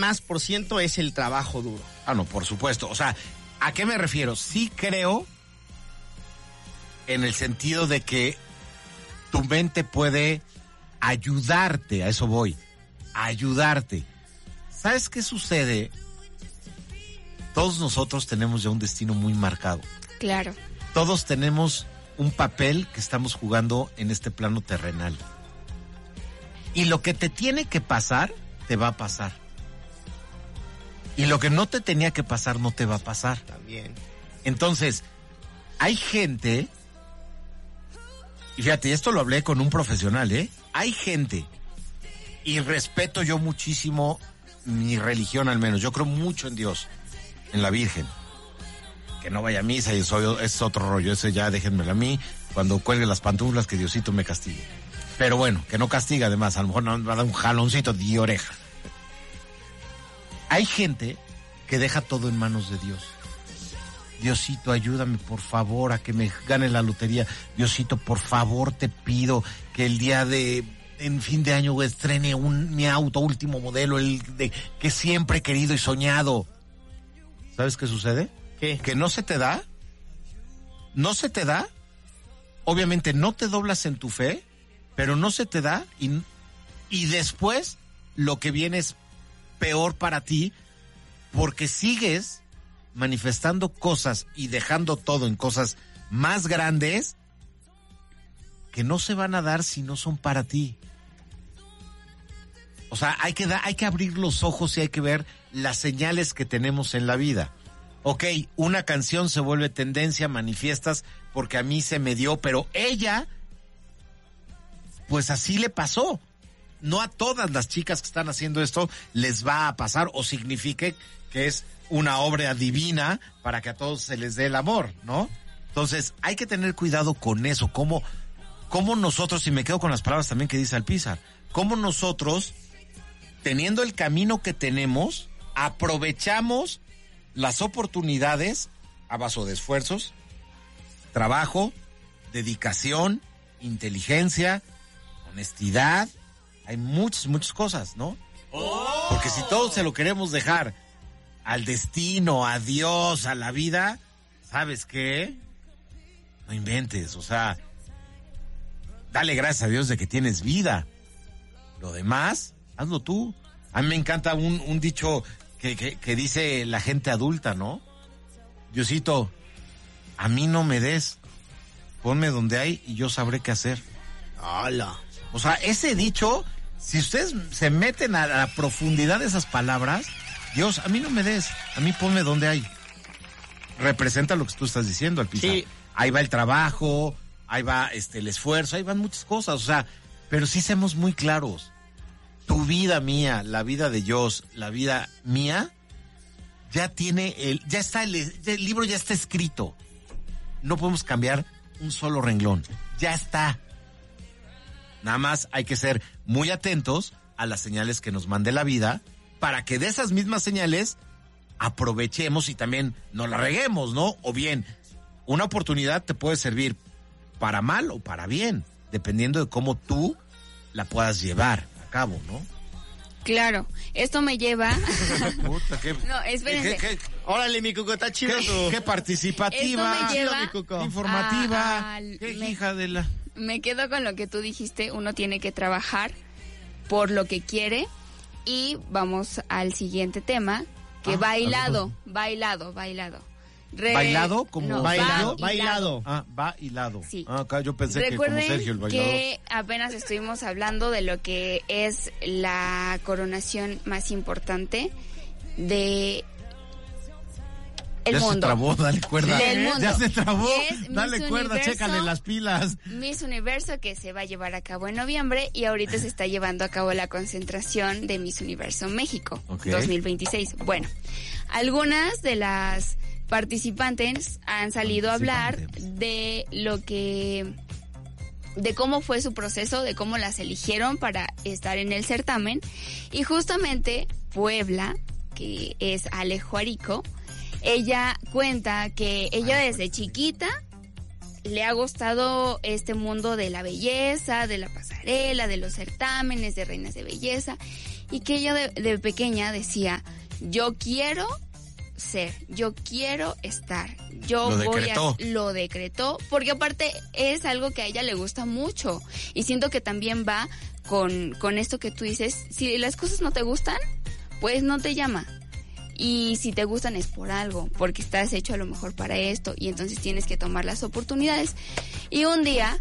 más por ciento es el trabajo duro. Ah, no, por supuesto. O sea, ¿a qué me refiero? Sí creo en el sentido de que tu mente puede ayudarte, a eso voy, ayudarte. ¿Sabes qué sucede? Todos nosotros tenemos ya un destino muy marcado. Claro. Todos tenemos un papel que estamos jugando en este plano terrenal. Y lo que te tiene que pasar, te va a pasar. Y lo que no te tenía que pasar, no te va a pasar. También. Entonces, hay gente, y fíjate, esto lo hablé con un profesional, hay gente, y respeto yo muchísimo mi religión al menos, yo creo mucho en Dios, en la Virgen. Que no vaya a misa y eso es otro rollo, ese ya déjenmelo a mí, cuando cuelgue las pantuflas que Diosito me castigue. Pero bueno, que no castiga además, a lo mejor nos va a dar un jaloncito de oreja. Hay gente que deja todo en manos de Dios. Diosito, ayúdame por favor a que me gane la lotería. Diosito, por favor te pido que el día en fin de año estrene mi auto último modelo, el que siempre he querido y soñado. ¿Sabes qué sucede? ¿Qué? Que no se te da. No se te da. Obviamente no te doblas en tu fe, pero no se te da y después lo que viene es peor para ti porque sigues manifestando cosas y dejando todo en cosas más grandes que no se van a dar si no son para ti. O sea, hay que abrir los ojos y hay que ver las señales que tenemos en la vida. Ok, una canción se vuelve tendencia, manifiestas porque a mí se me dio, pero ella, pues así le pasó. No a todas las chicas que están haciendo esto les va a pasar o signifique que es una obra divina para que a todos se les dé el amor, ¿no? Entonces, hay que tener cuidado con eso, cómo nosotros, y me quedo con las palabras también que dice Alpizar, cómo nosotros, teniendo el camino que tenemos, aprovechamos las oportunidades a base de esfuerzos, trabajo, dedicación, inteligencia, honestidad. Hay muchas cosas, ¿no? Porque si todos se lo queremos dejar al destino, a Dios, a la vida, ¿sabes qué? No inventes, o sea, dale gracias a Dios de que tienes vida. Lo demás, hazlo tú. A mí me encanta un dicho que dice la gente adulta, ¿no? Diosito, a mí no me des, ponme donde hay y yo sabré qué hacer. ¡Hala! O sea, ese dicho, si ustedes se meten a la profundidad de esas palabras, Dios, a mí no me des, a mí ponme donde hay. Representa lo que tú estás diciendo, Alpizar. Sí. Ahí va el trabajo, ahí va el esfuerzo, ahí van muchas cosas, o sea, pero sí seamos muy claros. Tu vida mía, la vida de Dios, la vida mía, ya tiene el libro ya está escrito. No podemos cambiar un solo renglón. Ya está. Nada más hay que ser muy atentos a las señales que nos mande la vida para que de esas mismas señales aprovechemos y también no la reguemos, ¿no? O bien, una oportunidad te puede servir para mal o para bien, dependiendo de cómo tú la puedas llevar a cabo, ¿no? Claro, esto me lleva... Puta, qué, no, espérense. Órale, mi Cuco, está chido tú. qué participativa, Esto me lleva mi Cuco. informativa, qué hija de la... Me quedo con lo que tú dijiste, uno tiene que trabajar por lo que quiere y vamos al siguiente tema, que bailado. ¿Bailado? ¿Como no, bailado? Ah, va hilado. Sí. Ah, acá yo pensé Recuerden que como Sergio el bailador. que apenas estuvimos hablando de lo que es la coronación más importante de el ya mundo. Se trabó, dale cuerda. Del mundo. Ya se trabó, Es dale Miss cuerda, Universo, chécale las pilas. Miss Universo, que se va a llevar a cabo en noviembre y ahorita se está llevando a cabo la concentración de Miss Universo México 2026. Bueno, algunas de las participantes han salido a hablar de de cómo fue su proceso, de cómo las eligieron para estar en el certamen, y justamente Puebla, que es Alejo Arico, ella cuenta que ella desde chiquita le ha gustado este mundo de la belleza, de la pasarela, de los certámenes, de reinas de belleza, y que ella de pequeña decía, yo quiero ser, yo quiero estar, yo lo decretó, porque aparte es algo que a ella le gusta mucho y siento que también va con esto que tú dices, si las cosas no te gustan, pues no te llama. Y si te gustan es por algo, porque estás hecho a lo mejor para esto y entonces tienes que tomar las oportunidades. Y un día,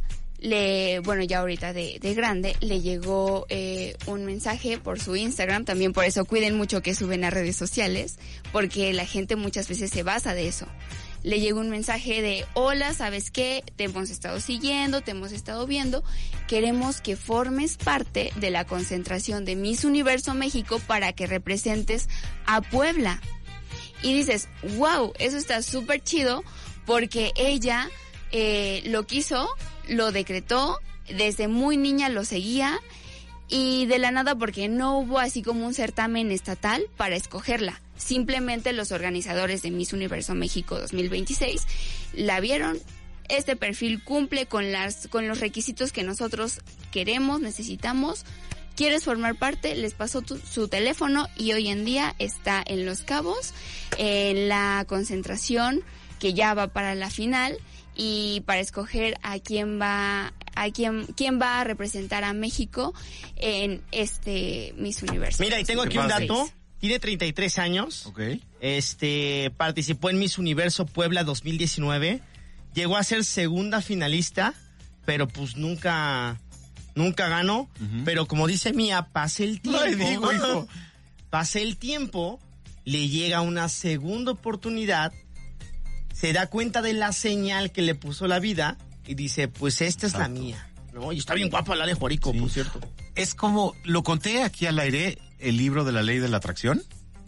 ya ahorita de grande, le llegó un mensaje por su Instagram, también por eso cuiden mucho que suben a redes sociales, porque la gente muchas veces se basa de eso. Le llegó un mensaje de, hola, ¿sabes qué? Te hemos estado siguiendo, te hemos estado viendo, queremos que formes parte de la concentración de Miss Universo México para que representes a Puebla. Y dices, wow, eso está súper chido, porque ella lo quiso, lo decretó, desde muy niña lo seguía, y de la nada, porque no hubo así como un certamen estatal para escogerla. Simplemente los organizadores de Miss Universo México 2026 la vieron. Este perfil cumple con los requisitos que nosotros queremos, necesitamos. ¿Quieres formar parte? Les pasó su teléfono y hoy en día está en Los Cabos, en la concentración que ya va para la final y para escoger a quién va a representar a México en este Miss Universo. Mira, y tengo aquí un dato. Tiene 33 años. Okay. Participó en Miss Universo Puebla 2019. Llegó a ser segunda finalista, pero pues nunca ganó. Uh-huh. Pero como dice Mía, pasa el tiempo. Pasa el tiempo, le llega una segunda oportunidad, se da cuenta de la señal que le puso la vida y dice, pues esta es la mía, ¿no? Y está bien guapa la Alejo Arico, por cierto. Es como, lo conté aquí al aire, el libro de la ley de la atracción.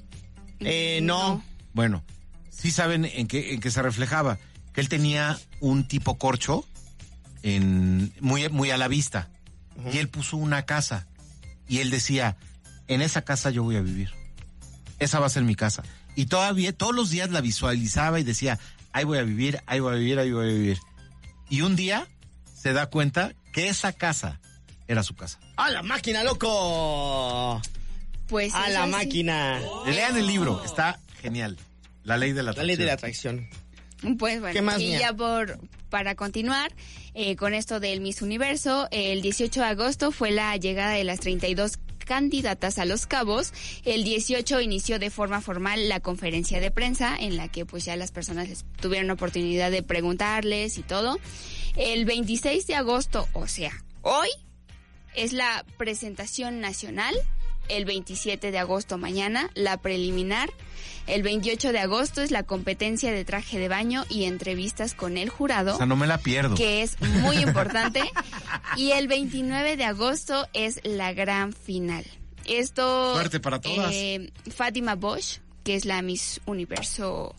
No. Bueno, sí saben en qué se reflejaba. Que él tenía un tipo corcho muy a la vista. Uh-huh. Y él puso una casa. Y él decía, en esa casa yo voy a vivir. Esa va a ser mi casa. Y todavía, todos los días la visualizaba y decía, ahí voy a vivir, ahí voy a vivir, ahí voy a vivir. Y un día se da cuenta que esa casa era su casa. ¡A la máquina, loco! Pues ¡a la máquina! Lean el libro, está genial. La ley de la atracción. La ley de la atracción. Pues bueno, ¿qué más, y ya para continuar con esto del Miss Universo, el 18 de agosto fue la llegada de las 32 candidatas a Los Cabos. El 18 inició de forma formal la conferencia de prensa en la que pues ya las personas tuvieron oportunidad de preguntarles y todo. El 26 de agosto, o sea, hoy, es la presentación nacional. El 27 de agosto, mañana, la preliminar. El 28 de agosto es la competencia de traje de baño y entrevistas con el jurado. O sea, no me la pierdo. Que es muy importante. Y el 29 de agosto es la gran final. Esto... Suerte para todas. Fátima Bosch, que es la Miss Universo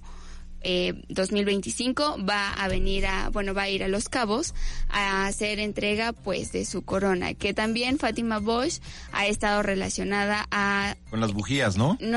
2025, va a ir a Los Cabos a hacer entrega pues de su corona, que también Fátima Bosch ha estado relacionada con las bujías, ¿no? No.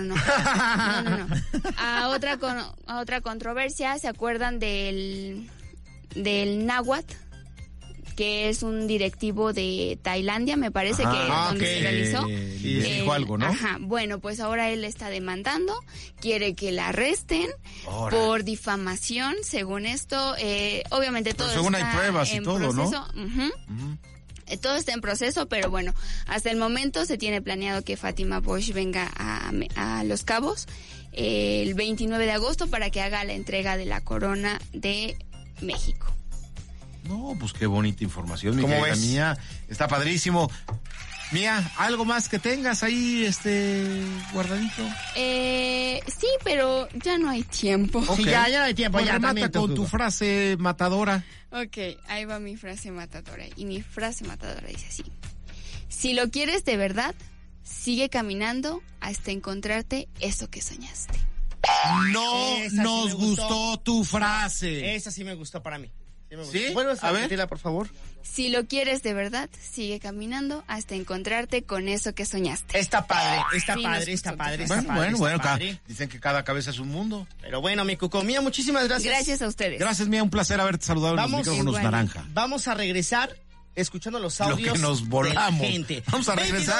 A otra controversia. ¿Se acuerdan del náhuatl? Que es un directivo de Tailandia, me parece, donde se realizó. Y dijo algo, ¿no? Ajá. Bueno, pues ahora él está demandando, quiere que la arresten por difamación, según esto. Obviamente todo según está hay pruebas y todo, proceso, ¿no? Uh-huh. Uh-huh. Todo está en proceso, pero bueno, hasta el momento se tiene planeado que Fátima Bosch venga a Los Cabos el 29 de agosto para que haga la entrega de la corona de México. No, pues qué bonita información, mi querida Mía. Está padrísimo. Mía, ¿algo más que tengas ahí, guardadito? Sí, pero ya no hay tiempo. Okay. Sí, ya no hay tiempo. Pues ya remata con tu frase matadora. Ok, ahí va mi frase matadora. Y mi frase matadora dice así: si lo quieres de verdad, sigue caminando hasta encontrarte eso que soñaste. No nos gustó tu frase. Esa sí me gustó para mí. ¿Sí? ¿Vuelves a repetirla, por favor? Si lo quieres de verdad, sigue caminando hasta encontrarte con eso que soñaste. Está padre, está padre. Bueno, dicen que cada cabeza es un mundo. Pero bueno, mi Cuco, Mía, muchísimas gracias. Gracias a ustedes. Gracias, Mía, un placer haberte saludado en los micrófonos naranja. Vamos a regresar escuchando los audios lo que nos volamos. de la gente. Vamos a regresar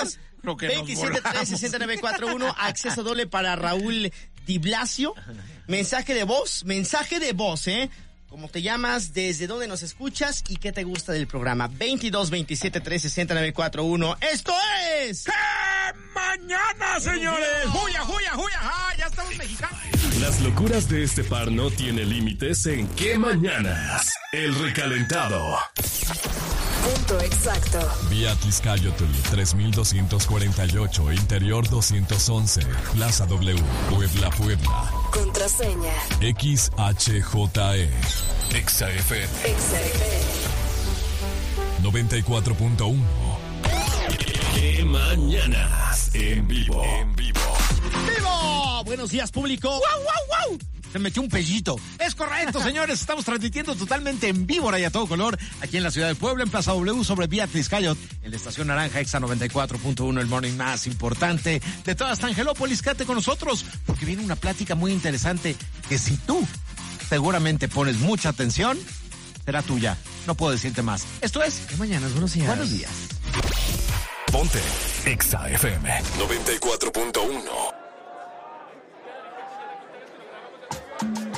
Lo que nos 27-3-60-941, acceso doble para Raúl Di Blasio. Mensaje de voz, ¿Cómo te llamas? ¿Desde dónde nos escuchas? ¿Y qué te gusta del programa? 22-27-360-941. ¡Esto es! ¡Qué mañana, señores! ¡Juya, juya, juya! ¡Ah, ya estamos mexicanos! Las locuras de este par no tienen límites en ¡Qué mañanas! El recalentado. Punto exacto. Vía Tizcayotl 3248, Interior 211, Plaza W, Puebla, Puebla. Contraseña. XHJE. XFM. 94.1. ¡Qué mañanas! En vivo. ¡Vivo! Buenos días, público. ¡Wow, wow, wow! Se metió un pellito. Es correcto, señores. Estamos transmitiendo totalmente en vivo, ahora y a todo color, aquí en la ciudad de Puebla, en Plaza W, sobre Vía Tizcayot, en la estación naranja, Exa 94.1, el morning más importante de toda esta Angelópolis. Quédate con nosotros, porque viene una plática muy interesante que si tú seguramente pones mucha atención, será tuya. No puedo decirte más. Esto es... ¿Qué mañanas? Buenos días. Buenos días. Ponte Exa FM 94.1.